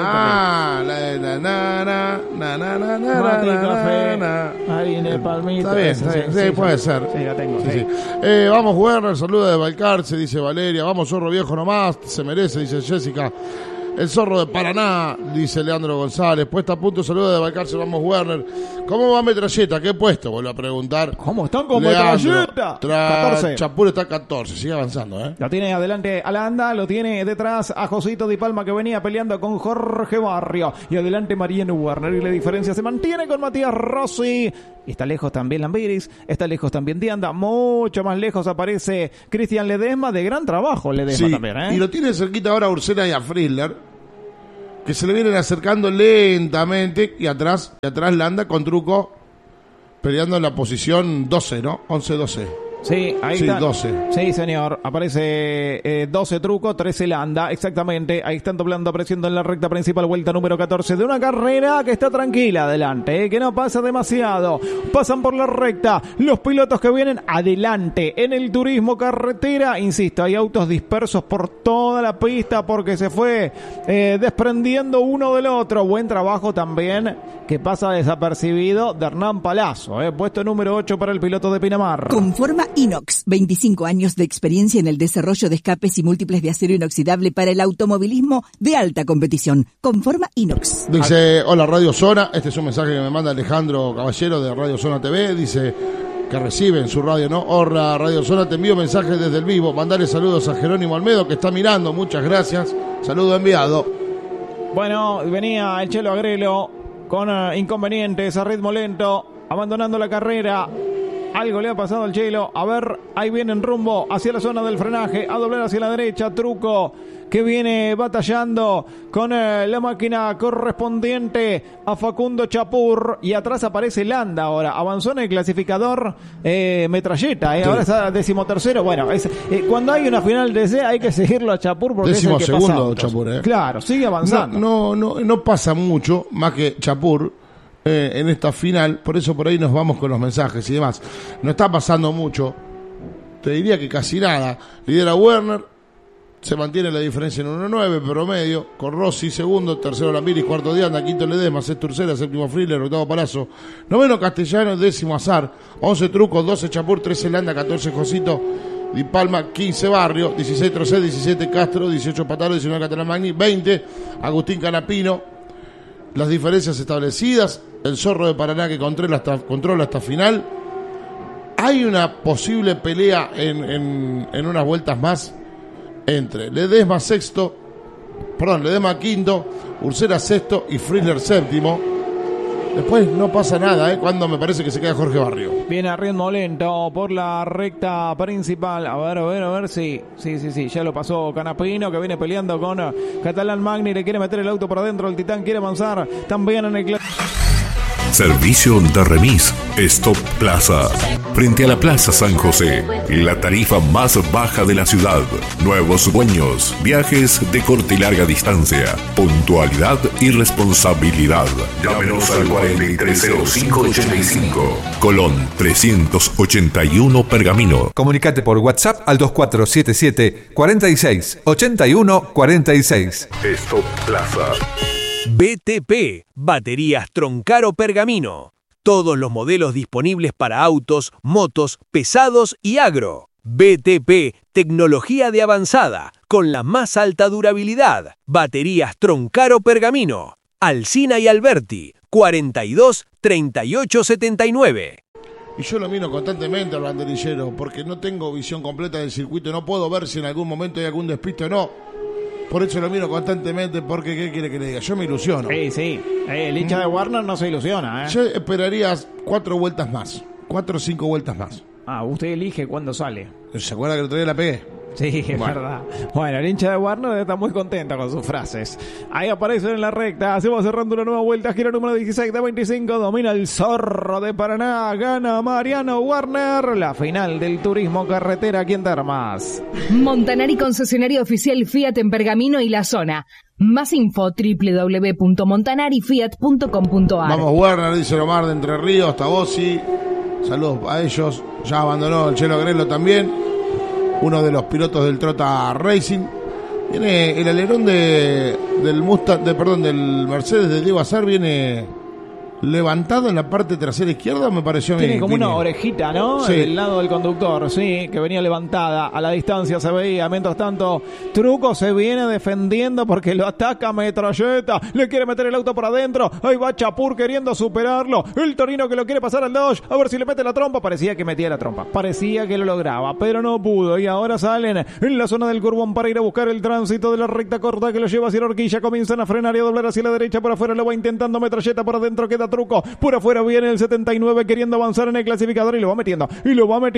S1: Mate
S2: y café, harina de palmito.
S1: Está bien, sí, puede ser.
S2: Sí, la tengo.
S1: Sí. Vamos, Werner, saluda de Balcarce, dice Valeria. Vamos, zorro viejo nomás, se merece, dice Jessica. El zorro de Paraná, dice Leandro González. Puesta a punto, saluda de Balcarce, vamos, Werner. ¿Cómo va Metralleta? ¿Qué puesto? Vuelvo a preguntar.
S2: ¿Cómo están con Metralleta?
S1: 14. Chapur está 14, sigue avanzando, ¿eh?
S2: Lo tiene adelante Alanda, lo tiene detrás a Josito Di Palma, que venía peleando con Jorge Barrio. Y adelante Mariano Werner, y la diferencia se mantiene con Matías Rossi. Está lejos también Lambiris, está lejos también Dianda, mucho más lejos aparece Cristian Ledesma, de gran trabajo Ledesma también, ¿eh?
S1: Y lo tiene cerquita ahora a Ursera y a Friedler, que se le vienen acercando lentamente, y atrás Landa con Truco peleando en la posición 12, ¿no? 11-12.
S2: Sí, ahí está.
S1: 12.
S2: Sí, señor. Aparece 12 Truco, 13 Landa. Exactamente. Ahí están doblando, apareciendo en la recta principal, vuelta número 14 de una carrera que está tranquila adelante, que no pasa demasiado. Pasan por la recta los pilotos que vienen adelante en el turismo carretera. Insisto, hay autos dispersos por toda la pista porque se fue desprendiendo uno del otro. Buen trabajo también que pasa desapercibido de Hernán Palazzo. Puesto número 8 para el piloto de Pinamar.
S6: Conforma Inox, 25 años de experiencia en el desarrollo de escapes y múltiples de acero inoxidable para el automovilismo de alta competición. Conforma Inox.
S1: Dice, hola Radio Zona, este es un mensaje que me manda Alejandro Caballero de Radio Zona TV, dice que recibe en su radio, ¿no? Hola Radio Zona, te envío mensajes desde el vivo, mandale saludos a Jerónimo Almedo que está mirando, muchas gracias, saludo enviado.
S2: Bueno, venía el Chelo Agrelo con inconvenientes a ritmo lento, abandonando la carrera. Algo le ha pasado al Chelo. A ver, ahí viene en rumbo hacia la zona del frenaje, a doblar hacia la derecha. Truco que viene batallando con la máquina correspondiente a Facundo Chapur. Y atrás aparece Landa ahora. Avanzó en el clasificador Metralleta. Sí. Ahora está 13º. Bueno, cuando hay una final de C hay que seguirlo a Chapur porque 12º es el que pasa autos. Chapur,
S1: Claro, sigue avanzando. No pasa mucho más que Chapur. En esta final, por eso por ahí nos vamos con los mensajes y demás. No está pasando mucho, te diría que casi nada. Lidera Werner, se mantiene la diferencia en 1.9 promedio, con Rossi segundo, tercero Lambiris, cuarto Dianda, quinto Ledesma, sexto Ursera, séptimo Friedler, octavo Palazzo, noveno Castellano, décimo Azar, 11 Trucos, 12 Chapur, 13 Landa, 14 Josito Di Palma, 15 Barrio, 16 Trocet, 17 Castro, 18 Pataro, 19 Catalán Magni, 20 Agustín Canapino. Las diferencias establecidas, el zorro de Paraná que controla hasta final. Hay una posible pelea en unas vueltas más entre Ledesma quinto, Ursera sexto y Friedler séptimo. Después no pasa nada, cuando me parece que se queda Jorge Barrio.
S2: Viene a ritmo lento por la recta principal. A ver, sí, ya lo pasó Canapino, que viene peleando con Catalán Magni, le quiere meter el auto por adentro, el Titán quiere avanzar también en el
S10: Servicio de remis Stop Plaza. Frente a la Plaza San José, la tarifa más baja de la ciudad. Nuevos dueños, viajes de corta y larga distancia, puntualidad y responsabilidad. Llámenos al 430585, Colón 381 Pergamino.
S11: Comunicate por WhatsApp al 2477 46 81 46.
S10: Stop Plaza.
S4: BTP, baterías Troncaro Pergamino. Todos los modelos disponibles para autos, motos, pesados y agro. BTP, tecnología de avanzada, con la más alta durabilidad. Baterías Troncaro Pergamino. Alsina y Alberti, 42 38 79.
S1: Y yo lo miro constantemente al banderillero, porque no tengo visión completa del circuito, no puedo ver si en algún momento hay algún despiste o no. Por eso lo miro constantemente, porque ¿qué quiere que le diga? Yo me ilusiono.
S2: Sí. El hincha de Warner no se ilusiona,
S1: Yo esperaría 4 vueltas más. 4 o 5 vueltas más.
S2: Usted elige cuándo sale.
S1: ¿Se acuerda que el otro día la pegué?
S2: Sí, es verdad. Bueno, el hincha de Warner está muy contento con sus frases. Ahí aparece en la recta. Se va cerrando una nueva vuelta. Gira número 16 de 25. Domina el zorro de Paraná. Gana Mariano Warner. La final del turismo carretera aquí en Termas.
S7: Montanari, concesionario oficial Fiat en Pergamino y la zona. Más info www.montanarifiat.com.ar.
S1: Vamos Warner, dice Omar de Entre Ríos, Tabossi. Saludos a ellos. Ya abandonó el Chelo Agrelo también. Uno de los pilotos del Trota Racing. Viene el alerón del Mustang, del Mercedes de Diego Azar, viene levantado en la parte trasera izquierda, me pareció a mí.
S2: Tiene como una orejita, ¿no?
S1: Sí.
S2: Del lado del conductor, sí, que venía levantada. A la distancia se veía. Mientras tanto, Truco se viene defendiendo porque lo ataca Metralleta. Le quiere meter el auto por adentro. Ahí va Chapur queriendo superarlo. El Torino que lo quiere pasar al Dodge. A ver si le mete la trompa. Parecía que metía la trompa. Parecía que lo lograba, pero no pudo. Y ahora salen en la zona del Curbón para ir a buscar el tránsito de la recta corta que lo lleva hacia la horquilla. Comienzan a frenar y a doblar hacia la derecha. Por afuera lo va intentando Metralleta. Por adentro queda Truco. Por afuera viene el 79 queriendo avanzar en el clasificador y lo va metiendo. Y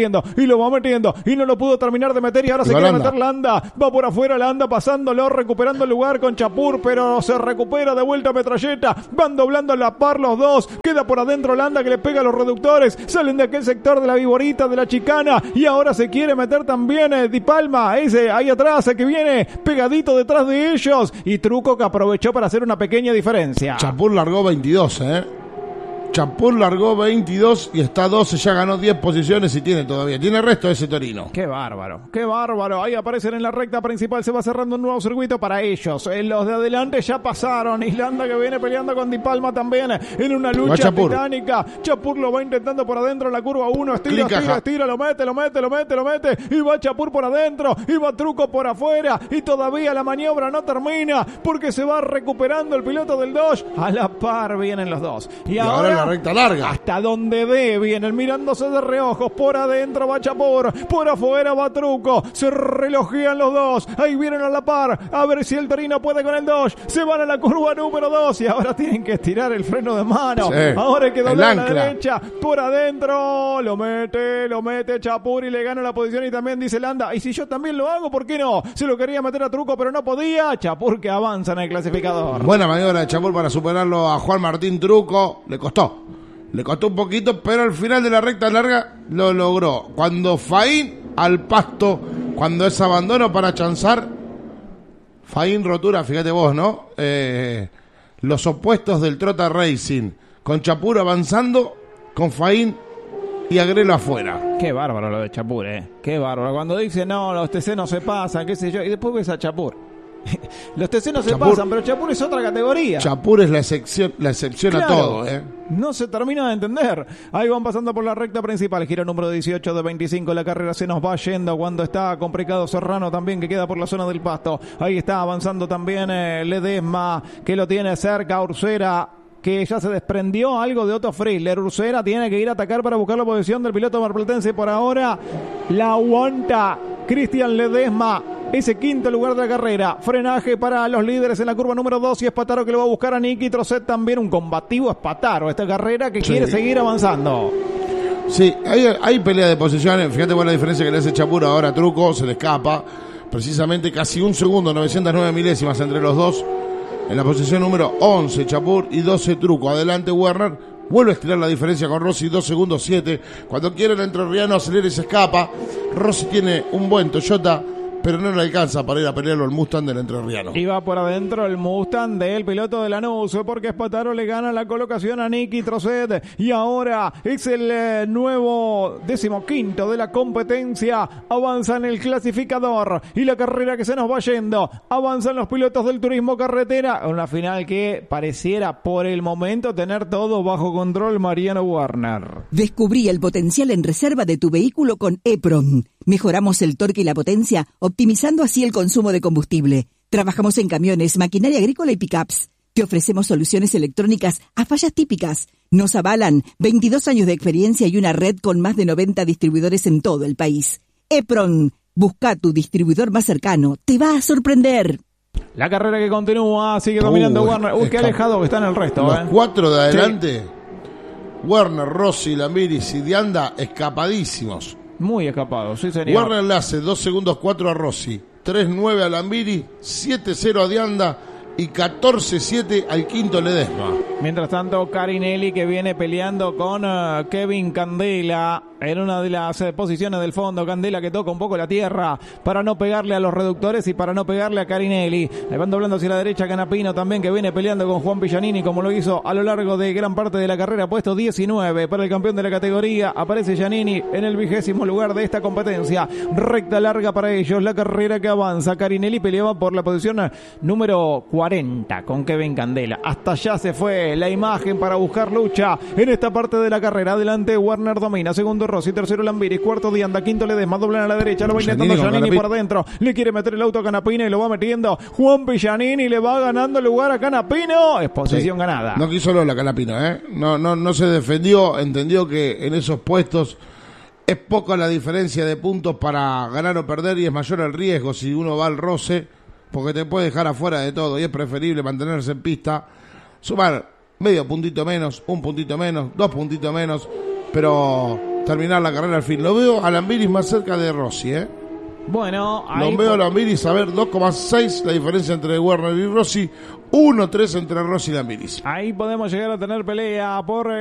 S2: no lo pudo terminar de meter y ahora se quiere meter Landa. Va por afuera Landa pasándolo, recuperando el lugar con Chapur, pero se recupera de vuelta Metralleta. Van doblando la par los dos. Queda por adentro Landa que le pega a los reductores. Salen de aquel sector de la Viborita, de la Chicana. Y ahora se quiere meter también Di Palma. Ese ahí atrás que viene pegadito detrás de ellos. Y Truco que aprovechó para hacer una pequeña diferencia.
S1: Chapur largó 22, Chapur largó 22 y está 12, ya ganó 10 posiciones y tiene el resto de ese Torino.
S2: Qué bárbaro, qué bárbaro. Ahí aparecen en la recta principal, se va cerrando un nuevo circuito para ellos. Los de adelante ya pasaron. Islanda que viene peleando con Di Palma también en una lucha titánica. Chapur lo va intentando por adentro en la curva 1. Estira, lo mete. Y va Chapur por adentro. Y va Truco por afuera. Y todavía la maniobra no termina porque se va recuperando el piloto del Dodge. A la par vienen los dos. Y ahora
S1: la recta larga.
S2: Hasta donde dé, vienen mirándose de reojos. Por adentro va Chapur, por afuera va Truco. Se relojean los dos. Ahí vienen a la par. A ver si el Torino puede con el Dodge. Se van a la curva número 2 y ahora tienen que estirar el freno de mano. Sí. Ahora hay que doblar a la derecha. Por adentro lo mete Chapur y le gana la posición. Y también dice Landa, y si yo también lo hago, ¿por qué no? Se lo quería meter a Truco, pero no podía. Chapur que avanza en el clasificador.
S1: Buena maniobra de Chapur para superarlo a Juan Martín Truco. Le costó un poquito, pero al final de la recta larga lo logró. Cuando Faín al pasto, cuando es abandono para chanzar, Faín rotura, fíjate vos, ¿no? Los opuestos del Trota Racing, con Chapur avanzando, con Faín y Agrelo afuera.
S2: Qué bárbaro lo de Chapur, qué bárbaro. Cuando dice, no, los TC no se pasan, qué sé yo, y después ves a Chapur. Los TC no se pasan, pero Chapur es otra categoría.
S1: Chapur es la excepción claro, a todo,
S2: No se termina de entender. Ahí van pasando por la recta principal. Giro número 18 de 25. La carrera se nos va yendo cuando está complicado Serrano también, que queda por la zona del pasto. Ahí está avanzando también Ledesma, que lo tiene cerca. Ursera, que ya se desprendió algo de Otto Friedler. Ursera tiene que ir a atacar para buscar la posición del piloto marplatense. Por ahora la aguanta Cristian Ledesma. Ese quinto lugar de la carrera. Frenaje para los líderes en la curva número 2 y Espataro que lo va a buscar a Niki Trosset también. Un combativo Espataro esta carrera que quiere seguir avanzando.
S1: Sí, hay pelea de posiciones. Fíjate cuál es la diferencia que le hace Chapur ahora a Truco. Se le escapa precisamente casi un segundo, 909 milésimas entre los dos. En la posición número 11 Chapur y 12 Truco. Adelante Werner. Vuelve a estirar la diferencia con Rossi, 2 segundos 7. Cuando quiere el entrerriano acelera y se escapa. Rossi tiene un buen Toyota, pero no le alcanza para ir a pelearlo el Mustang del entrerriano.
S2: Y va por adentro el Mustang del piloto de Lanús, porque Espataro le gana la colocación a Niki Trosset. Y ahora es el nuevo 15º de la competencia. Avanza en el clasificador y la carrera que se nos va yendo. Avanzan los pilotos del turismo carretera. Una final que pareciera por el momento tener todo bajo control. Mariano Warner.
S6: Descubrí el potencial en reserva de tu vehículo con Epron. Mejoramos el torque y la potencia, optimizando así el consumo de combustible. Trabajamos en camiones, maquinaria agrícola y pickups. Te ofrecemos soluciones electrónicas a fallas típicas. Nos avalan 22 años de experiencia y una red con más de 90 distribuidores en todo el país. Epron, busca tu distribuidor más cercano. Te va a sorprender.
S2: La carrera que continúa, sigue dominando Warner. Qué alejado que están el resto.
S1: Los cuatro de adelante, sí. Werner, Rossi, Lamiris y Dianda, escapadísimos.
S2: Muy escapado, sí señor.
S1: Werner le hace 2 segundos 4 a Rossi, 3.9 a Lambiri, 7.0 a Dianda y 14-7 al quinto Ledesma.
S2: Mientras tanto, Carinelli, que viene peleando con Kevin Candela en una de las posiciones del fondo. Candela que toca un poco la tierra para no pegarle a los reductores y para no pegarle a Carinelli. Le van doblando hacia la derecha Canapino también, que viene peleando con Juan Pillanini, como lo hizo a lo largo de gran parte de la carrera. Puesto 19 para el campeón de la categoría. Aparece Giannini en el 20º lugar de esta competencia. Recta larga para ellos, la carrera que avanza. Carinelli peleaba por la posición número 40 con Kevin Candela. Hasta allá se fue la imagen para buscar lucha en esta parte de la carrera. Adelante Werner domina, segundo Rossi, tercero Lambiris, cuarto Dianda, quinto Ledesma, doblan a la derecha, lo va intentando Giannini por dentro, le quiere meter el auto a Canapino y lo va metiendo Juan Pillanini, le va ganando el lugar a Canapino, es posición ganada.
S1: No quiso Lola Canapino, no se defendió, entendió que en esos puestos es poca la diferencia de puntos para ganar o perder y es mayor el riesgo si uno va al roce, porque te puede dejar afuera de todo y es preferible mantenerse en pista, sumar medio puntito menos, un puntito menos, 2 puntitos menos, pero terminar la carrera al fin. Lo veo a Lambiris más cerca de Rossi,
S2: Bueno, ahí
S1: lo veo a Lambiris a ver 2,6 la diferencia entre Werner y Rossi, 1,3 entre Rossi y Lambiris.
S2: Ahí podemos llegar a tener pelea por